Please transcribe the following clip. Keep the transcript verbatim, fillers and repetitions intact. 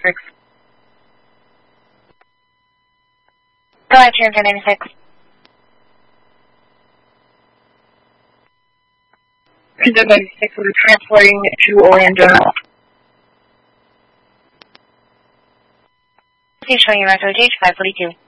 ninety-six. Go ahead, Transit ninety-six. Transit ninety-six will be transporting to Orlando. Please show your record H five forty-two.